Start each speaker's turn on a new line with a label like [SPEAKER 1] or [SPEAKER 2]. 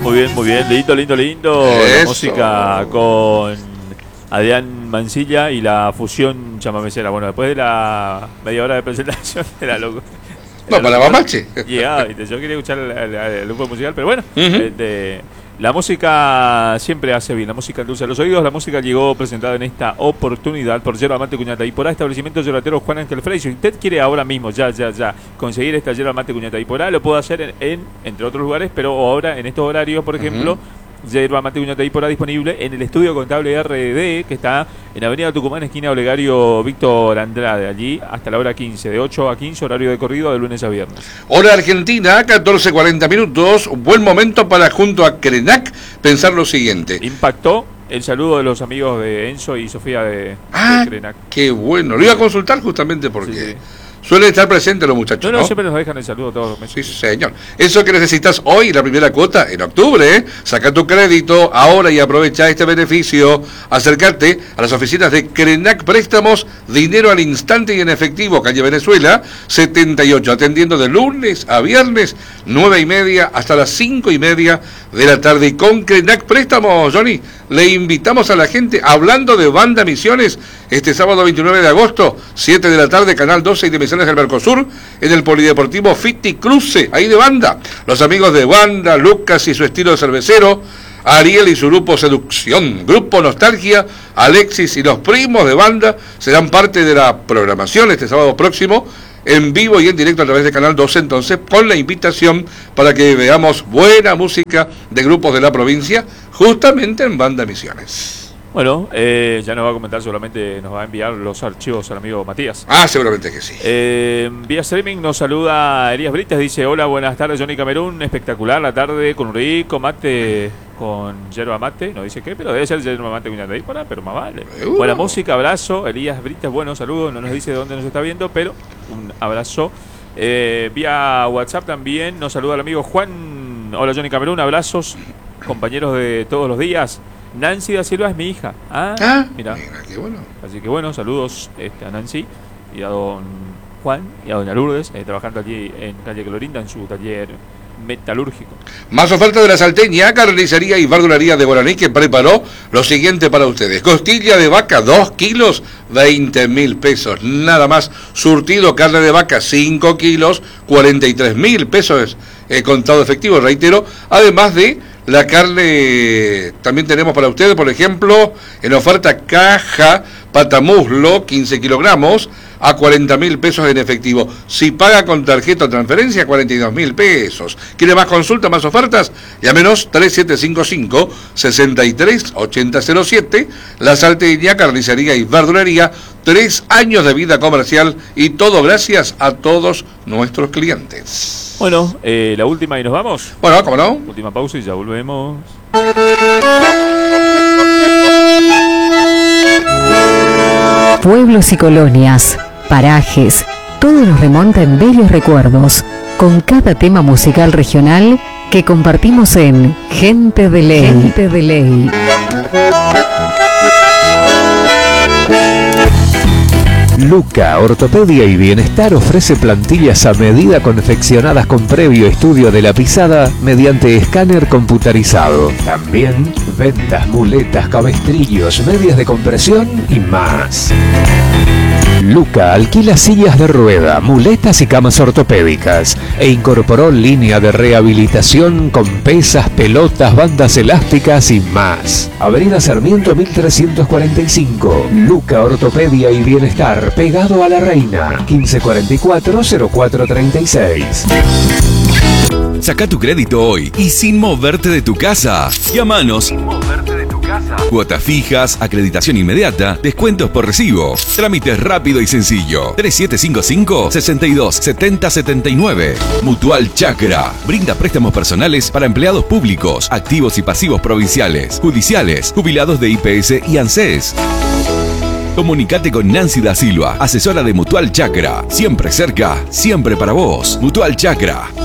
[SPEAKER 1] Muy bien, lindo.
[SPEAKER 2] Eso.
[SPEAKER 1] La música con Adrián Mancilla y la fusión chamamecera. Bueno, después de la media hora de presentación era loco.
[SPEAKER 2] No, para la mamache.
[SPEAKER 1] Yeah, yo quería escuchar el grupo musical, pero bueno, la música siempre hace bien, la música endulza los oídos. La música llegó presentada en esta oportunidad por Yerba Mate Cuñata y por establecimiento yerbatero Juan Ángel Frey. Si usted quiere ahora mismo, ya, conseguir esta Yerba Mate Cuñata y por ahí lo puede hacer entre otros lugares, pero ahora en estos horarios, por ejemplo, Yerba Mate Cuñata y por ahí disponible en el estudio contable RD, que está en Avenida Tucumán, esquina Olegario Víctor Andrade, allí hasta la hora 15, de 8 a 15, horario de corrido de lunes a viernes.
[SPEAKER 2] Hora Argentina, 14:40 minutos. Buen momento para, junto a Krenak, pensar lo siguiente.
[SPEAKER 1] Impactó el saludo de los amigos de Enzo y Sofía de Krenak.
[SPEAKER 2] Qué bueno. Lo iba a consultar justamente porque
[SPEAKER 1] Sí.
[SPEAKER 2] suelen estar presentes los muchachos, ¿no?
[SPEAKER 1] Siempre nos dejan el saludo todos los meses.
[SPEAKER 2] Sí, señor. Eso que necesitas hoy, la primera cuota en octubre, ¿eh? Saca tu crédito ahora y aprovecha este beneficio. Acércate a las oficinas de Krenak Préstamos, dinero al instante y en efectivo, calle Venezuela, 78, atendiendo de lunes a viernes, 9:30 hasta las 5:30 de la tarde. Y con Krenak Préstamos, Johnny, le invitamos a la gente, hablando de Banda Misiones, este sábado 29 de agosto, 7 de la tarde, Canal 12 y Dimensiones del Mercosur, en el Polideportivo Fitti Cruce, ahí de Banda. Los amigos de Banda, Lucas y su estilo cervecero, Ariel y su grupo Seducción, Grupo Nostalgia, Alexis y los primos de Banda serán parte de la programación este sábado próximo, en vivo y en directo a través de Canal 12, entonces, con la invitación para que veamos buena música de grupos de la provincia, justamente en Banda Misiones.
[SPEAKER 1] Bueno, ya nos va a comentar, seguramente nos va a enviar los archivos al amigo Matías.
[SPEAKER 2] Seguramente que sí.
[SPEAKER 1] Vía streaming nos saluda Elías Brites, dice: hola, buenas tardes, Johnny Camerún, espectacular la tarde con un rico mate, con yerba mate, no dice qué, pero debe ser yerba mate con una pero más vale. Buena música, abrazo, Elías Brites, bueno, saludos, no nos dice de dónde nos está viendo, pero un abrazo. Vía WhatsApp también nos saluda el amigo Juan: hola, Johnny Camerún, abrazos, compañeros de todos los días. Nancy da Silva es mi hija. Mira,
[SPEAKER 2] qué bueno.
[SPEAKER 1] Así que bueno, saludos a Nancy y a don Juan y a doña Lourdes, trabajando allí en calle Clorinda en su taller metalúrgico.
[SPEAKER 2] Más oferta de la Salteña, carnicería y verdulería de Guaraní, que preparó lo siguiente para ustedes: costilla de vaca 2 kilos, 20.000 pesos, nada más. Surtido carne de vaca 5 kilos, 43.000 pesos, contado efectivo, reitero. Además de la carne, también tenemos para ustedes, por ejemplo, en oferta caja patamuslo, 15 kilogramos, a 40.000 pesos en efectivo. Si paga con tarjeta o transferencia, 42.000 pesos. ¿Quiere más consulta, más ofertas? Llámenos 3755-638007. La Salteña, carnicería y verdulería, 3 años de vida comercial y todo gracias a todos nuestros clientes.
[SPEAKER 1] Bueno, la última y nos vamos.
[SPEAKER 2] Bueno, ¿cómo no?
[SPEAKER 1] Última pausa y ya volvemos.
[SPEAKER 3] Pueblos y colonias, parajes, todo nos remonta en bellos recuerdos, con cada tema musical regional que compartimos en Gente de Ley. Gente de Ley.
[SPEAKER 4] Luca Ortopedia y Bienestar ofrece plantillas a medida confeccionadas con previo estudio de la pisada mediante escáner computarizado. También ventas, muletas, cabestrillos, medias de compresión y más. Luca alquila sillas de rueda, muletas y camas ortopédicas e incorporó línea de rehabilitación con pesas, pelotas, bandas elásticas y más. Avenida Sarmiento 1345, Luca Ortopedia y Bienestar, pegado a La Reina, 1544-0436.
[SPEAKER 5] Saca tu crédito hoy y sin moverte de tu casa. Llámanos. Cuotas fijas, acreditación inmediata, descuentos por recibo. Trámites rápido y sencillo. 3755-627079. Mutual Chacra. Brinda préstamos personales para empleados públicos, activos y pasivos provinciales, judiciales, jubilados de IPS y ANSES. Comunicate con Nancy da Silva, asesora de Mutual Chacra. Siempre cerca, siempre para vos. Mutual Chacra.